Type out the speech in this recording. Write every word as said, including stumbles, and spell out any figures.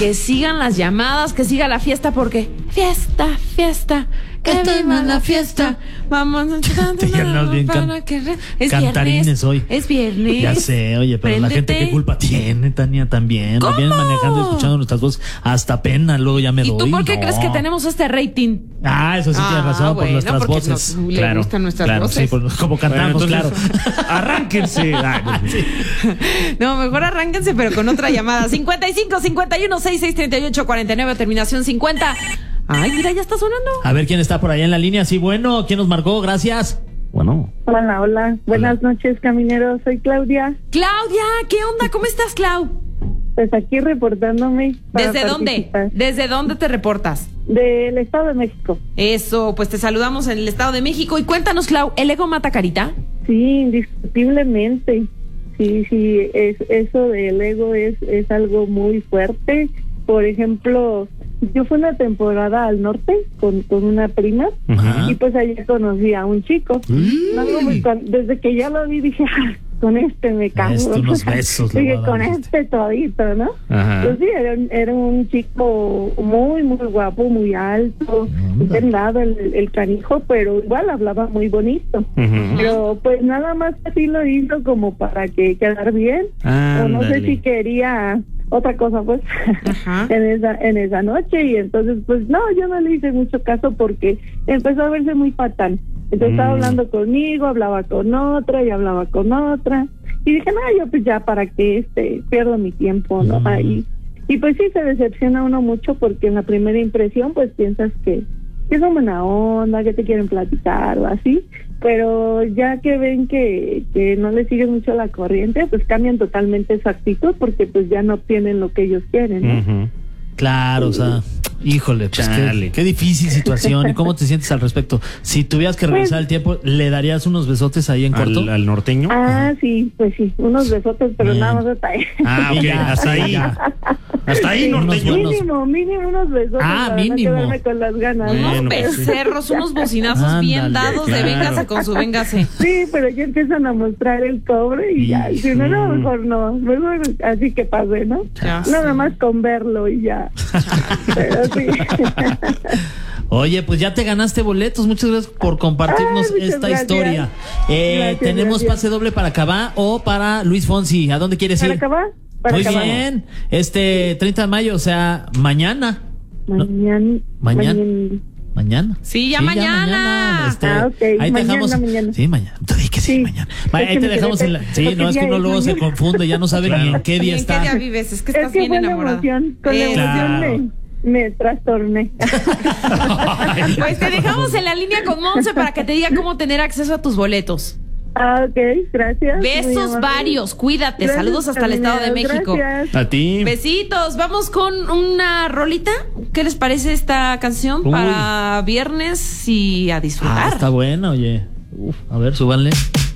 Que sigan las llamadas, que siga la fiesta, porque fiesta, fiesta, que viva la fiesta. Vamos a bien can para que re... es cantarines viernes, hoy. Es viernes. Ya sé, oye, pero Préndete. La gente qué culpa tiene, Tania, también. ¿Cómo? Vienen manejando, escuchando nuestras voces, hasta pena, luego ya me ¿Y doy. tú por qué no. crees que tenemos este rating? Ah, eso sí ah, tienes razón, bueno, por nuestras voces. Nos, claro, le gustan nuestras claro, voces. Sí, por, como cantamos, bueno, entonces, claro. Arránquense. Ah, sí. No, mejor arránquense, pero con otra llamada. cincuenta y cinco, cincuenta y uno, sesenta y seis, treinta y ocho, cuarenta y nueve, terminación cincuenta. Ay, mira, ya está sonando. A ver quién está por allá en la línea. Sí, bueno, ¿quién nos marcó? Gracias. Bueno. Hola, hola. Buenas hola. noches, camineros. Soy Claudia. Claudia, ¿qué onda? ¿Cómo estás, Clau? Pues aquí reportándome. ¿Desde dónde? ¿Desde dónde te reportas? Del Estado de México. Eso, pues te saludamos en el Estado de México. Y cuéntanos, Clau, ¿el ego mata carita? Sí, indiscutiblemente. Sí, sí, es, eso del ego es, es algo muy fuerte. Por ejemplo, yo fui una temporada al norte con, con una prima. Ajá. Y pues allá conocí a un chico. Luego, pues, desde que ya lo vi dije, ah, con este me cago. Esto, unos besos. Dije, con este todito, ¿no? Ajá. Pues sí, era, era un chico muy, muy guapo, muy alto, vendado el, el canijo, pero igual hablaba muy bonito. Ajá. Pero pues nada más así lo hizo como para que quedar bien. Ándale. O no sé si quería otra cosa, pues, en esa en esa noche. Y entonces, pues, no, yo no le hice mucho caso porque empezó a verse muy patán. Entonces mm. estaba hablando conmigo, hablaba con otra y hablaba con otra. Y dije, no, yo pues ya para que este pierdo mi tiempo, ¿no? Mm. Ahí. Y pues sí, se decepciona uno mucho porque en la primera impresión, pues, piensas que, que son buena onda, que te quieren platicar o así. Pero ya que ven que, que no les sigue mucho la corriente, pues cambian totalmente su actitud porque pues ya no obtienen lo que ellos quieren, ¿no? Uh-huh. Claro, o sea, híjole, pues qué, qué difícil situación. ¿Y cómo te sientes al respecto? Si tuvieras que regresar pues, el tiempo, ¿le darías unos besotes ahí en corto? ¿Al, al norteño? Ah, uh-huh. sí, pues sí, unos besotes, pero Bien. nada más hasta ahí. Ah, ok, hasta ahí. Hasta ahí, sí, norteño. Mínimo, mínimo unos besotes. Ah, para mínimo. No quedarme con las ganas. Unos ¿no? becerros, unos bocinazos Ándale, bien dados claro. de véngase con su véngase. Sí, pero ya empiezan a mostrar el cobre y ya. Y si no, no, mejor no. Mejor así que pase, ¿no? Ya, nada sí. más con verlo y ya. Pero sí. Oye, pues ya te ganaste boletos. Muchas gracias por compartirnos Ay, esta gracias. historia. Eh, gracias, tenemos gracias. pase doble para Cabá o para Luis Fonsi. ¿A dónde quieres ¿Para ir? Cabá? Para Muy Cabá. bien. Este treinta de mayo, o sea, mañana. Mañana. ¿No? Mañana. Mañana. ¿Mañana? Sí, ya sí, mañana. Ya mañana. Este, ah, ok. Ahí mañana, te dejamos. Mañana. Sí, mañana. Tú di que sí, sí. mañana. Vale, ahí te dejamos en la. Sí, no, es que uno luego mañana. se confunde, ya no sabe claro. ni en qué día está. ¿En qué día vives? Es que estás es que bien enamorada. Emoción, con eh, la emoción claro. me, me trastorné. Pues te dejamos en la línea con Monse para que te diga cómo tener acceso a tus boletos. Ah, ok, gracias. Besos varios, cuídate. Gracias, Saludos hasta el Estado de México. Gracias. A ti. Besitos. Vamos con una rolita. ¿Qué les parece esta canción Uy. para viernes y a disfrutar? Ah, está buena, oye. Uf, a ver, súbanle.